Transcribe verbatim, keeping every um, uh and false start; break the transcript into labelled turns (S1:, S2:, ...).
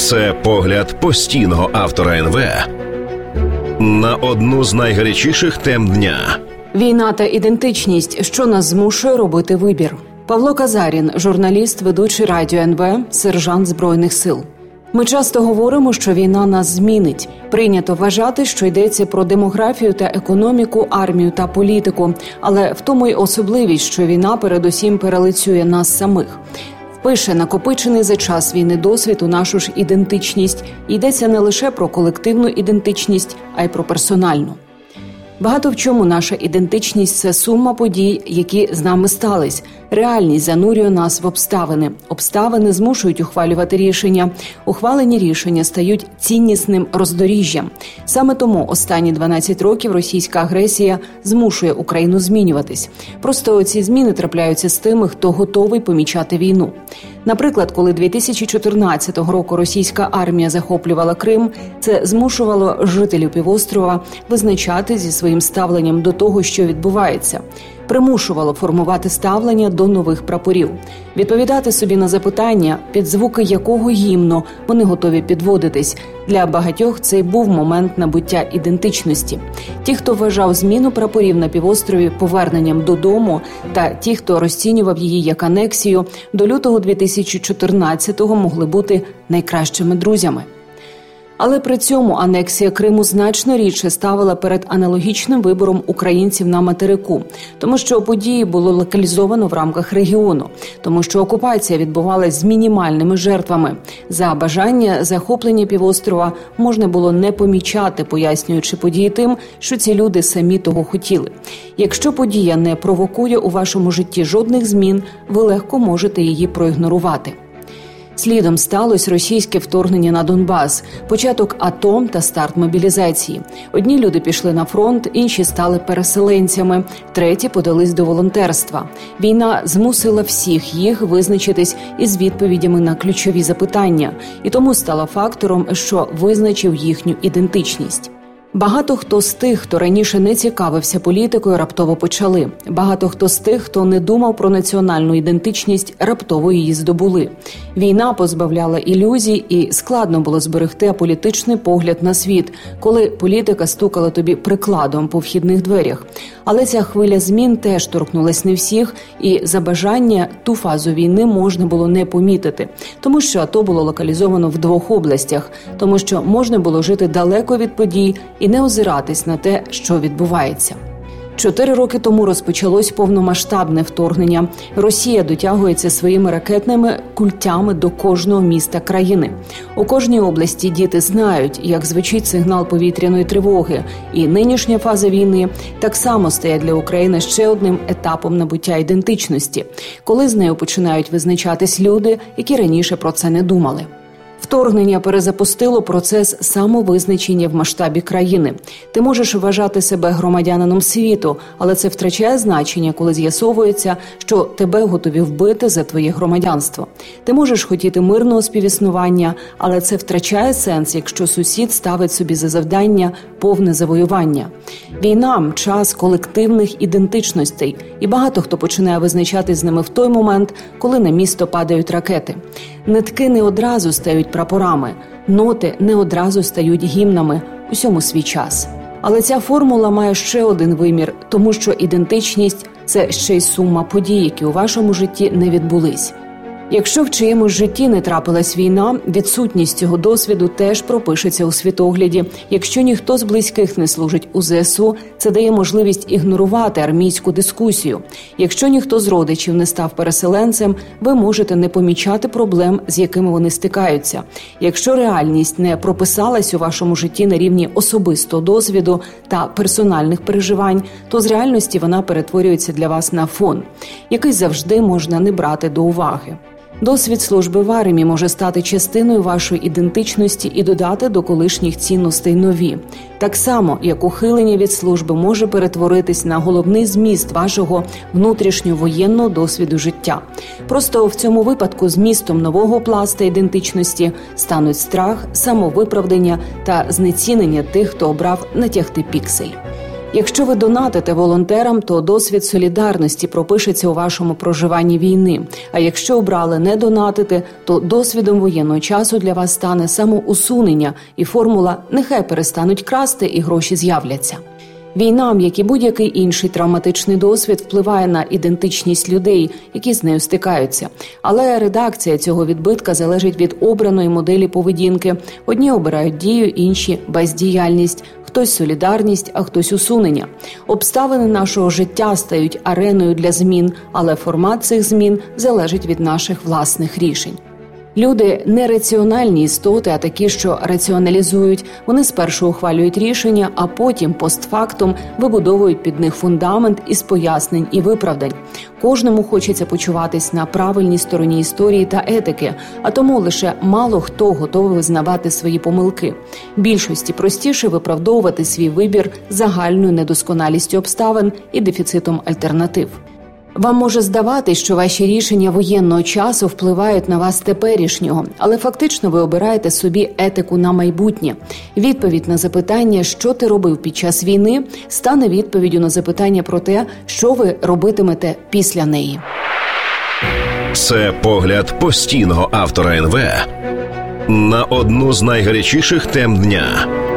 S1: Це погляд постійного автора ен ве на одну з найгарячіших тем дня.
S2: Війна та ідентичність, що нас змушує робити вибір. Павло Казарін, журналіст, ведучий радіо ен ве, сержант Збройних сил. Ми часто говоримо, що війна нас змінить. Прийнято вважати, що йдеться про демографію та економіку, армію та політику. Але в тому й особливість, що війна передусім перелицює нас самих. Впише накопичений за час війни досвід у нашу ж ідентичність. Йдеться не лише про колективну ідентичність, а й про персональну. Багато в чому наша ідентичність – це сума подій, які з нами стались. Реальність занурює нас в обставини. Обставини змушують ухвалювати рішення. Ухвалені рішення стають ціннісним роздоріжжям. Саме тому останні дванадцять років російська агресія змушує Україну змінюватись. Просто ці зміни трапляються з тими, хто готовий помічати війну. Наприклад, коли дві тисячі чотирнадцятого року російська армія захоплювала Крим, це змушувало жителів півострова визначати зі своїм ставленням до того, що відбувається. Примушувало формувати ставлення до нових прапорів, відповідати собі на запитання, під звуки якого гімну вони готові підводитись. Для багатьох цей був момент набуття ідентичності. Ті, хто вважав зміну прапорів на півострові поверненням додому, та ті, хто розцінював її як анексію, до лютого дві тисячі чотирнадцятого могли бути найкращими друзями. Але при цьому анексія Криму значно рідше ставила перед аналогічним вибором українців на материку, тому що події було локалізовано в рамках регіону, тому що окупація відбувалась з мінімальними жертвами. За бажання захоплення півострова можна було не помічати, пояснюючи події тим, що ці люди самі того хотіли. Якщо подія не провокує у вашому житті жодних змін, ви легко можете її проігнорувати. Слідом сталося російське вторгнення на Донбас, початок АТО та старт мобілізації. Одні люди пішли на фронт, інші стали переселенцями, треті подались до волонтерства. Війна змусила всіх їх визначитись із відповідями на ключові запитання, і тому стала фактором, що визначив їхню ідентичність. Багато хто з тих, хто раніше не цікавився політикою, раптово почали. Багато хто з тих, хто не думав про національну ідентичність, раптово її здобули. Війна позбавляла ілюзій, і складно було зберегти аполітичний погляд на світ, коли політика стукала тобі прикладом по вхідних дверях. Але ця хвиля змін теж торкнулась не всіх, і за бажання ту фазу війни можна було не помітити. Тому що АТО було локалізовано в двох областях, тому що можна було жити далеко від подій і не озиратись на те, що відбувається. Чотири роки тому розпочалось повномасштабне вторгнення. Росія дотягується своїми ракетними культями до кожного міста країни. У кожній області діти знають, як звучить сигнал повітряної тривоги. І нинішня фаза війни так само стає для України ще одним етапом набуття ідентичності, коли з нею починають визначатись люди, які раніше про це не думали. Вторгнення перезапустило процес самовизначення в масштабі країни. Ти можеш вважати себе громадянином світу, але це втрачає значення, коли з'ясовується, що тебе готові вбити за твоє громадянство. Ти можеш хотіти мирного співіснування, але це втрачає сенс, якщо сусід ставить собі за завдання повне завоювання. Війна – час колективних ідентичностей, і багато хто починає визначати з ними в той момент, коли на місто падають ракети. Нитки не одразу стають прапорами, ноти не одразу стають гімнами, усьому свій час. Але ця формула має ще один вимір, тому що ідентичність – це ще й сума подій, які у вашому житті не відбулись. Якщо в чиємусь житті не трапилась війна, відсутність цього досвіду теж пропишеться у світогляді. Якщо ніхто з близьких не служить у зе ес у, це дає можливість ігнорувати армійську дискусію. Якщо ніхто з родичів не став переселенцем, ви можете не помічати проблем, з якими вони стикаються. Якщо реальність не прописалась у вашому житті на рівні особистого досвіду та персональних переживань, то з реальності вона перетворюється для вас на фон, який завжди можна не брати до уваги. Досвід служби в армії може стати частиною вашої ідентичності і додати до колишніх цінностей нові. Так само, як ухилення від служби може перетворитись на головний зміст вашого внутрішньовоєнного досвіду життя. Просто в цьому випадку змістом нового пласта ідентичності стануть страх, самовиправдання та знецінення тих, хто обрав натягти піксель. Якщо ви донатите волонтерам, то досвід солідарності пропишеться у вашому проживанні війни. А якщо обрали не донатити, то досвідом воєнного часу для вас стане самоусунення і формула «нехай перестануть красти і гроші з'являться». Війна, як і будь-який інший травматичний досвід, впливає на ідентичність людей, які з нею стикаються. Але редакція цього відбитка залежить від обраної моделі поведінки. Одні обирають дію, інші – бездіяльність, хтось – солідарність, а хтось – усунення. Обставини нашого життя стають ареною для змін, але формат цих змін залежить від наших власних рішень. Люди – не раціональні істоти, а такі, що раціоналізують. Вони спершу ухвалюють рішення, а потім постфактум вибудовують під них фундамент із пояснень і виправдань. Кожному хочеться почуватись на правильній стороні історії та етики, а тому лише мало хто готовий визнавати свої помилки. Більшості простіше виправдовувати свій вибір загальною недосконалістю обставин і дефіцитом альтернатив. Вам може здаватись, що ваші рішення воєнного часу впливають на вас теперішнього, але фактично ви обираєте собі етику на майбутнє. Відповідь на запитання, що ти робив під час війни, стане відповіддю на запитання про те, що ви робитимете після неї.
S1: Це погляд постійного автора ен ве на одну з найгарячіших тем дня.